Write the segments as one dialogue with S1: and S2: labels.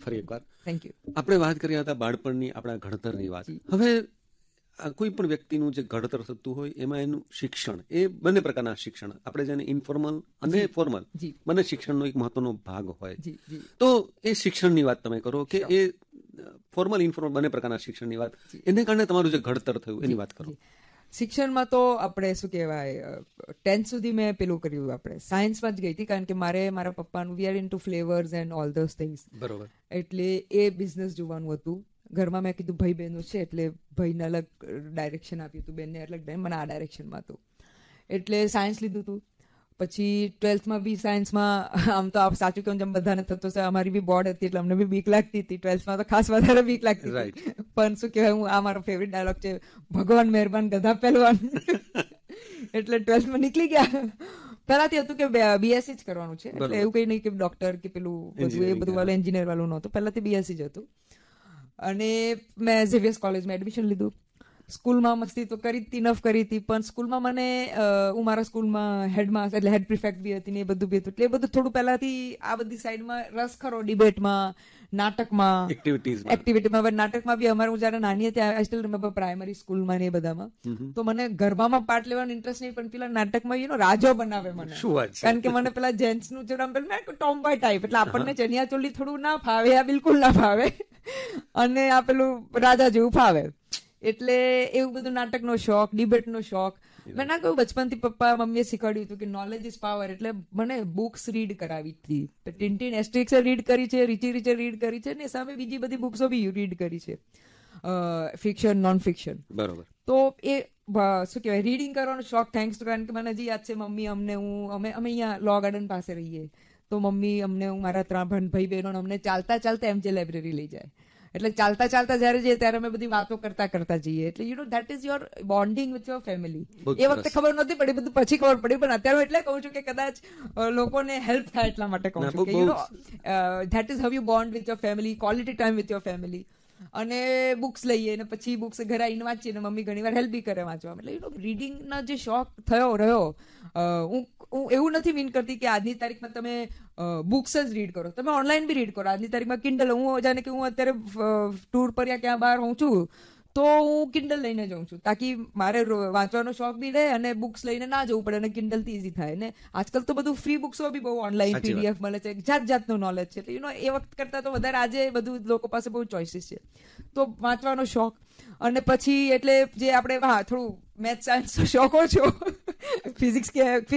S1: ફરી એકવાર
S2: thank you.
S1: આપણે વાત કરી હતા બાળપણની, આપણા ઘડતરની વાત. હવે કોઈ પણ વ્યક્તિનું જે ઘડતર થતું હોય એમાં એનું શિક્ષણ, એ બંને પ્રકારના શિક્ષણ, આપણે જેને ઇન્ફોર્મલ અને ફોર્મલ બંને શિક્ષણનો એક મહત્વનો ભાગ હોય. તો એ શિક્ષણની વાત તમે કરો કે એ ફોર્મલ ઇન્ફોર્મલ બંને પ્રકારના શિક્ષણની વાત, એને કારણે તમારું જે ઘડતર થયું એની વાત કરો.
S2: શિક્ષણમાં તો આપણે શું કહેવાય 10th સુધી મેં પેલું કર્યું, આપણે સાયન્સમાં જ ગઈ હતી, કારણ કે મારા પપ્પાનું we are in two flavours and all those things.
S1: બરોબર.
S2: એટલે એ બિઝનેસ જોવાનું હતું. ઘરમાં મેં કીધું ભાઈ બહેનો છે એટલે ભાઈને અલગ ડાયરેક્શન આપ્યું હતું, બેનને અલગ, મને આ ડાયરેક્શનમાં હતું. એટલે સાયન્સ લીધું હતું. પછી 12thમાં બી સાયન્સમાં આમ તો સાચું કહું જેમ બધાને થતો છે, અમારી બી બોર્ડ હતી એટલે અમને બી બીક લાગતી હતી. 12thમાં તો ખાસ વધારે બીક લાગતી હતી. પણ શું કહેવાય, આ મારો ફેવરિટ ડાયલોગ છે, ભગવાન મહેરબાન ગધા પહેલવાન. એટલે 12thમાં નીકળી ગયા. પહેલાથી હતું કે બીએસસી જ કરવાનું છે, એટલે એવું કઈ નહીં કે ડોક્ટર કે પેલું બધું એ બધું વાળું એન્જિનિયર વાળું નહોતું, પહેલાથી બીએસસી જ હતું. અને મેં ઝેવિયર્સ કોલેજમાં એડમિશન લીધું. સ્કૂલમાં મસ્તી તો કરી હતી, નફ કરી હતી, પણ સ્કૂલમાં મને હું મારા સ્કૂલમાં હેડમાં એટલે હેડ પ્રિફેક્ટ બી હતી ને એ બધું બી હતું, એટલે એ બધું થોડું પહેલાથી આ બધી સાઈડમાં રસ ખરો, ડિબેટમાં, નાટકમાં, એક્ટિવિટીમાં. નાટકમાં બી અમારે હું જયારે નાની હતી, આઈ સ્ટીલ રિમેમ્બર પ્રાઇમરી સ્કૂલમાં ને એ બધામાં, તો મને ગરબામાં પાર્ટ લેવાનો ઇન્ટરેસ્ટ નહીં, પણ પેલા નાટકમાં રાજો બનાવે મને, કારણ કે મને પેલા જેન્ટ્સનું ટોમ બોય ટાઈપ, એટલે આપણને ચણિયા ચોલી થોડું ના ફાવે, આ બિલકુલ ના ફાવે, અને આ પેલું રાજા જેવું ફાવે. એટલે એવું બધું નાટકનો શોખ, ડિબેટનો શોખ. મેં ના કહ્યું બચપનથી પપ્પા મમ્મીએ શીખવાડ્યું હતું કે નોલેજ ઇઝ પાવર, એટલે મને બુક્સ રીડ કરાવી હતી. ટિન્ટિન એસ્ટ્રિક્સે રીડ કરી છે, રીચે રીડ કરી છે, ને સામે બીજી બધી બુક્સો બી રીડ કરી છે, ફિક્શન, નોન ફિક્શન.
S1: બરોબર.
S2: તો એ શું કહેવાય, રીડિંગ કરવાનો શોખ થેન્ક્સ ટુ, કારણ કે મને હજી યાદ છે મમ્મી અમને, અમે અહીંયા લો ગાર્ડન પાસે રહીએ, તો મમ્મી અમને, મારા 3 ભાઈ બહેનો અમને ચાલતા ચાલતા એમજે લાઇબ્રેરી લઈ જાય. એટલે ચાલતા ચાલતા જયારે જઈએ ત્યારે અમે બધી વાતો કરતા જઈએ. એટલે you know that is your bonding with your family. એ વખતે ખબર નહોતી પડી, બધું પછી ખબર પડી, પણ અત્યારે હું એટલે કહું છું કે કદાચ લોકોને હેલ્પ થાય એટલા માટે કહું છું કે you know that is how you bond with your family, quality time with your family. અને બુક્સ લઈએ ને પછી બુક્સ ઘરે આવીને વાંચીએ, ને મમ્મી ઘણી વાર હેલ્પ બી કરે વાંચવા. એટલે યુ નો રીડિંગના જે શોખ રહ્યો, હું એવું નથી મીન કરતી કે આજની તારીખમાં તમે બુક્સ જ રીડ કરો, તમે ઓનલાઈન બી રીડ કરો. આજની તારીખમાં કિન્ડલ, હું જાણે કે હું અત્યારે ટૂર પર યા ક્યાં બહાર હું છું તો હું કિન્ડલ લઈને જાઉં છું, તાકી મારે વાંચવાનો શોખ બી રહે અને બુક્સ લઈને ના જવું પડે, અને કિન્ડલથી ઇઝી થાય. ને આજકાલ તો બધું ફ્રી બુક્સો બી બહુ ઓનલાઈન પીડીએફ મળે છે, જાતનું નોલેજ છે. એટલે યુ નો એ વખત કરતા તો વધારે આજે બધું લોકો પાસે બહુ ચોઇસીસ છે, તો વાંચવાનો શોખ. અને પછી એટલે જે આપણે થોડું મેથ સાયન્સનો શોખ ઓછો, ફિઝિક્સ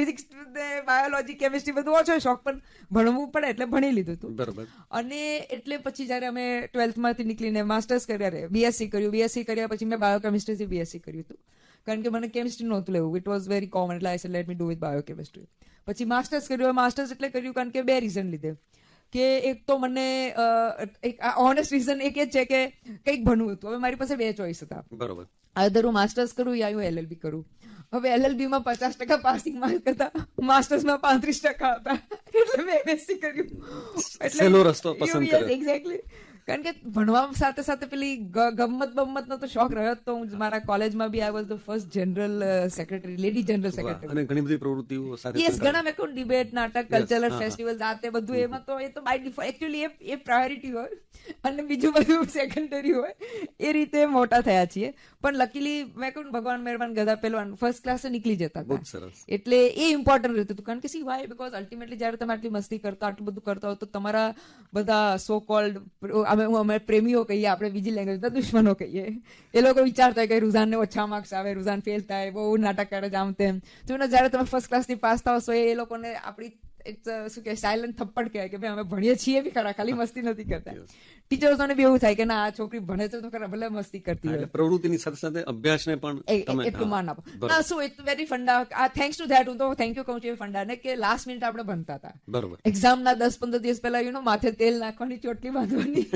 S2: બાયોલોજી કેમિસ્ટ્રી બધું ઓછો શોખ, પણ ભણવું પડે એટલે ભણી લીધું હતું.
S1: બરોબર.
S2: અને એટલે પછી જયારે અમે 12thમાંથી નીકળીને માસ્ટર્સ કર્યા, બીએસસી કર્યા પછી મેં બાયોકેમિસ્ટ્રીથી બીએસસી કર્યું હતું, કારણ કે મને કેમિસ્ટ્રી નહોતું લેવું, ઇટ વોઝ વેરી કોમન, એટલે I said let me do with biochemistry. પછી માસ્ટર્સ કર્યું. માસ્ટર્સ એટલે કર્યું કારણ કે 2 રીઝન લીધે, કે એક તો મને એક ઓનેસ્ટ રીઝન એક જ છે કે કંઈક ભણવું હતું. હવે મારી પાસે 2 ચોઈસ હતા.
S1: બરોબર.
S2: આઈધર હું માસ્ટર્સ કરું યા હું એલએલબી કરું. હવે એલએલબીમાં 50% પાસિંગ માર્ક હતા, માસ્ટર્સમાં 35% હતા, એટલે મેં એમએસસી કર્યું.
S1: એટલે રસ્તો પસંદ કર્યો.
S2: એક્ઝેક્ટલી. કારણ કે ભણવા સાથે સાથે પેલી ગમત તો શોખ રહ્યો. તો હું મારા કોલેજમાં બી I was the first general secretary, lady general secretary.
S1: અને ઘણી બધી પ્રવૃત્તિઓ સાથે
S2: યસ, ઘણા મેં કહું ડિબેટ, નાટક, કલ્ચરલ ફેસ્ટિવલ, આ તે બધું, એમાં તો એ તો by default actually A priority હોય અને બીજું બધું સેકન્ડરી હોય. એ રીતે મોટા થયા છીએ. પણ લકીલી મેં કહું ભગવાન મહેરબાન ગધા પહેલવાન, ફર્સ્ટ ક્લાસે નીકળી જતા હતા. એટલે એ ઇમ્પોર્ટન્ટ રહેતું હતું, કારણ કે સી વાય, બીકોઝ અલ્ટિમેટલી જયારે તમે આટલી મસ્તી કરતા, આટલું બધું કરતા હો, તો તમારા બધા સો કોલ્ડ, અમે પ્રેમીઓ કહીએ, આપણે બીજી લેંગ્વેજના દુશ્મનો કહીએ, એ લોકો વિચારતા કે રુઝાનને ઓછા માર્ક્સ આવે, રુઝાન ફેલ થાય, બહુ નાટક કરે છે, આમ તેમ. તો જયારે તમે ફર્સ્ટ ક્લાસથી પાસ થાવ છો, એ લોકોને આપણી શું કે સાયલન્ટ થપ્પડ કહેવાય કે ભાઈ અમે ભણીએ છીએ બી ખરા, ખાલી મસ્તી નથી કરતા. ટીચર્સોને બી એવું થાય કે ના આ છોકરી ભણે છે તો ખરા, ભલે મસ્તી કરતી હોય.
S1: પ્રવૃત્તિની સાથે સાથે અભ્યાસને પણ
S2: એટલું માન આપો. ના શું, it's very funda. Thanks to that હું તો થેન્ક યુ કહું છું એ ફંડાને, કે લાસ્ટ મિનિટ આપણે ભણતા હતા.
S1: બરોબર.
S2: એક્ઝામના 10-15 દિવસ પહેલા યુ નો માથે તેલ નાખવાની, ચોટલી બાંધવાની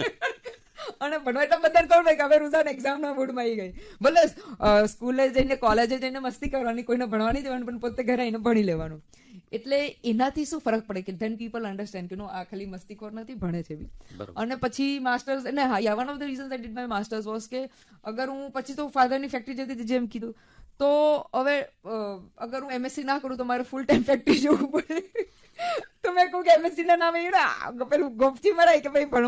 S2: અને ભણવા. એટલે બધાને ખબર કે હવે રુઝાન એક્ઝામના મૂડમાં આવી ગઈ. ભલે સ્કૂલે જઈને કોલેજે જઈને મસ્તી કરવાની, કોઈને ભણવાની જવાનું, પણ પોતે ઘરે આવીને ભણી લેવાનું. એટલે એનાથી શું ફરક પડે કે ધેન પીપલ અન્ડરસ્ટેન્ડ કે નો આ ખાલી મસ્તીખોર નથી, ભણે છે બી. અને પછી માસ્ટર્સ, અને હા, one of the reasons I did my masters was કે અગર હું પછી તો ફાધરની ફેક્ટરી જતી હતી, જેમ કીધું, તો હવે અગર હું એમએસસી ના કરું તો મારે ફૂલ ટાઈમ ફેક્ટરી જવું પડે. તો મેં કહું કે એમએસસી ના નામે પેલું ગોપથી મરાય કે ભાઈ